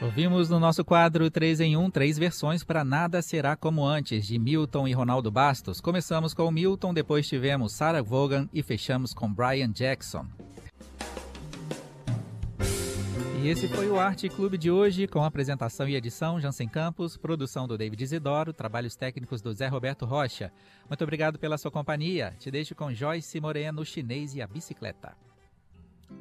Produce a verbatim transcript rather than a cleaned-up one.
Ouvimos no nosso quadro três em um, três versões para Nada Será Como Antes, de Milton e Ronaldo Bastos. Começamos com o Milton, depois tivemos Sarah Vaughan e fechamos com Brian Jackson. E esse foi o Arte Clube de hoje, com apresentação e edição Jansen Campos, produção do David Isidoro, trabalhos técnicos do Zé Roberto Rocha. Muito obrigado pela sua companhia. Te deixo com Joyce Moreno, Chinês e a Bicicleta.